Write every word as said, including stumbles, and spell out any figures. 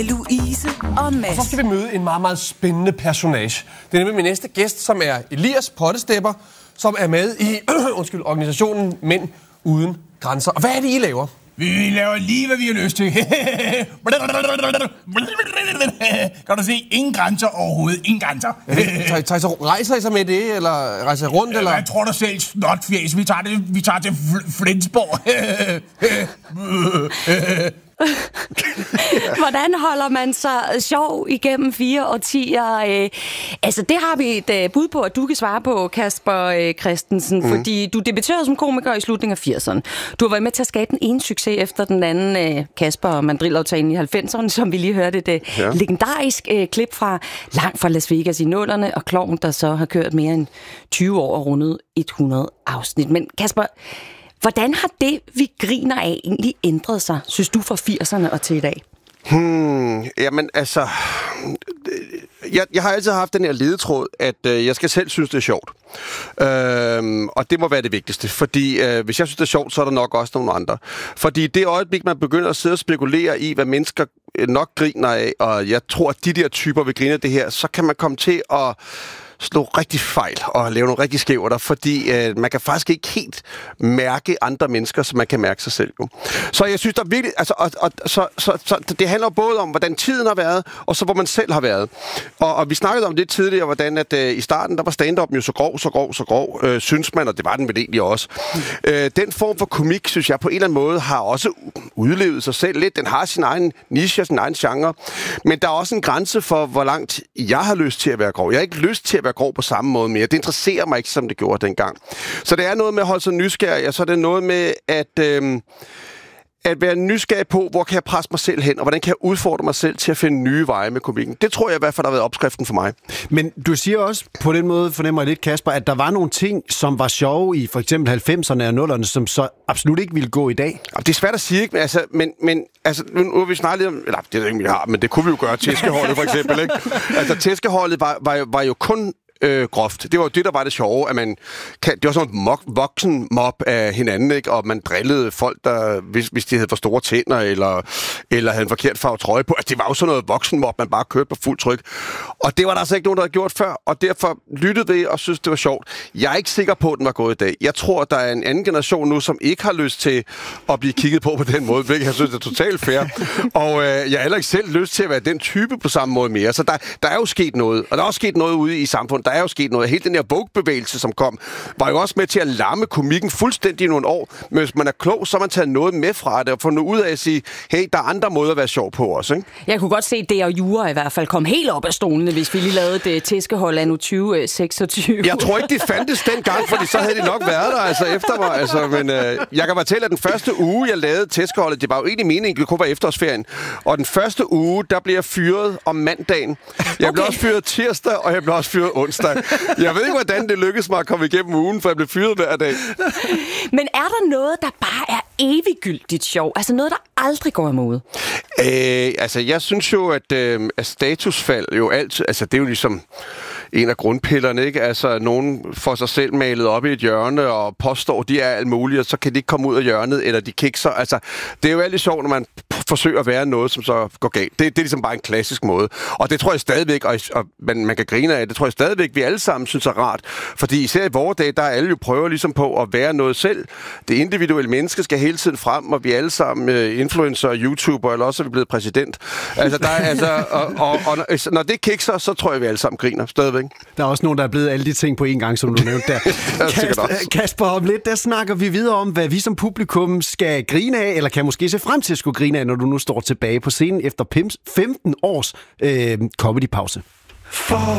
Louise og Mads. Og så skal vi møde en meget, meget spændende personage. Det er nemlig min næste gæst, som er Elias Pottestepper, som er med i undskyld, organisationen Mænd Uden Grænser. Og hvad er det, I laver? Vi laver lige, hvad vi har lyst til. Kan du se? Ingen grænser overhovedet. Ingen grænser. Rejser I så med det, eller rejser I rundt, eller? Jeg tror du selv, snotfjæs. Vi tager, det, vi tager til Flensborg. Hvordan holder man sig sjov igennem fire årtier? Øh, altså, det har vi et uh, bud på, at du kan svare på, Kasper uh, Christensen, mm. fordi du debuterede som komiker i slutningen af firserne. Du har været med til at skabe den ene succes efter den anden, uh, Kasper og Mandrill-aftalen i halvfemserne, som vi lige hørte et uh, ja. legendarisk uh, klip fra langt fra Las Vegas i nullerne, og Klovn, der så har kørt mere end tyve år og rundet hundrede afsnit. Men Kasper, hvordan har det, vi griner af, egentlig ændret sig, synes du, fra firserne og til i dag? Hmm, jamen altså, jeg, jeg har altid haft den her ledetråd, at øh, jeg skal selv synes, det er sjovt. Øhm, og det må være det vigtigste, fordi øh, hvis jeg synes, det er sjovt, så er der nok også nogle andre. Fordi det øjeblik, man begynder at sidde og spekulere i, hvad mennesker nok griner af, og jeg tror, at de der typer vil grine af det her, så kan man komme til at slå rigtig fejl og lave nogle rigtig skæverter, fordi øh, man kan faktisk ikke helt mærke andre mennesker, som man kan mærke sig selv. Jo. Så jeg synes, der virkelig, altså, og, og, så, så, så det handler både om, hvordan tiden har været, og så hvor man selv har været. Og, og vi snakkede om det tidligere, hvordan at øh, i starten, der var stand-up jo så grov, så grov, så grov, øh, synes man, og det var den vel egentlig også. Øh, den form for komik, synes jeg, på en eller anden måde, har også udlevet sig selv lidt. Den har sin egen niche, sin egen genre. Men der er også en grænse for, hvor langt jeg har lyst til at være grov. Jeg har ikke lyst til at være grov på samme måde mere. Det interesserer mig ikke, som det gjorde dengang. Så det er noget med at holde sig nysgerrig, og så er det noget med at, øh, at være nysgerrig på, hvor kan jeg presse mig selv hen, og hvordan kan jeg udfordre mig selv til at finde nye veje med komikken. Det tror jeg i hvert fald har været opskriften for mig. Men du siger også på den måde, fornemmer jeg lidt, Kasper, at der var nogle ting, som var sjove i for eksempel halvfemserne og nullerne, som så absolut ikke ville gå i dag. Det er svært at sige, ikke? Men, altså, men, men altså, nu har vi snakket lidt om, eller det er ikke, vi har, men det kunne vi jo gøre, tæskeholdet for eksempel, ikke? Altså, tæskeholdet var, var, var jo kun Øh, groft. Det var jo det, der var det sjove, at man kan, det var sådan en mok- voksen mob af hinanden, ikke? Og man drillede folk, der, hvis, hvis de havde for store tænder, eller, eller havde en forkert farve trøje på. Altså, det var jo sådan noget voksen mob, man bare kørte på fuld tryk. Og det var der altså ikke nogen, der havde gjort før, og derfor lyttede det og synes det var sjovt. Jeg er ikke sikker på, at den var gået i dag. Jeg tror, der er en anden generation nu, som ikke har lyst til at blive kigget på på den måde, hvilket jeg synes er totalt fair. Og øh, jeg har heller ikke selv lyst til at være den type på samme måde mere. Så der, der er jo sket noget, og der er også sket noget ude i samfundet. Der er jo sket noget. Hele den her Vogue-bevægelse, som kom, var jo også med til at lamme komikken fuldstændig i nogle år. Men hvis man er klog, så har man taget noget med fra det, og fundet ud af at sige, hey, der er andre måder at være sjov på også, ikke? Jeg kunne godt se, at det og jura i hvert fald kom helt op af stolene, hvis vi lige lavede det tæskehold anno tyve seksogtyve. Jeg tror ikke, de fandtes dengang, fordi så havde de nok været der, altså efter mig. Altså, men øh, jeg kan fortælle, at den første uge, jeg lavede tæskeholdet, det var jo egentlig meningen, det kunne være efterårsferien. Og den første uge, der blev jeg fyret om mandagen. Jeg okay. blev også fyret tirsdag, og jeg blev også fyret onsdag. Jeg ved ikke, hvordan det lykkedes mig at komme igennem ugen, for jeg blev fyret hver dag. Men er der noget, der bare er eviggyldigt sjov? Altså noget, der aldrig går imod? Øh, altså, jeg synes jo, at, øh, at statusfald jo altid... Altså, det er jo ligesom en af grundpillerne, ikke? Altså, nogen får sig selv malet op i et hjørne og påstår, de er alt muligt, og så kan de ikke komme ud af hjørnet, eller de kikser. Altså, det er jo altid sjovt, når man forsøger at være noget, som så går galt. Det, det er ligesom bare en klassisk måde. Og det tror jeg stadigvæk, og, og man, man kan grine af, det tror jeg stadigvæk, vi alle sammen synes er rart. Fordi især i vores dag, der er alle jo prøver ligesom på at være noget selv. Det individuelle menneske skal hele tiden frem, og vi er alle sammen uh, influencer, YouTuber, eller også er vi blevet præsident. Altså, der er, altså, og, og, og, når det kikser, så tror jeg, vi alle sammen griner stadigvæk. Der er også nogen, der er blevet alle de ting på én gang, som du nævnte der. Kasper, Kasper, om lidt, der snakker vi videre om, hvad vi som publikum skal grine af, eller kan måske se frem til at skulle grine af, når du nu står tilbage på scenen efter femten års øh, comedy-pause. For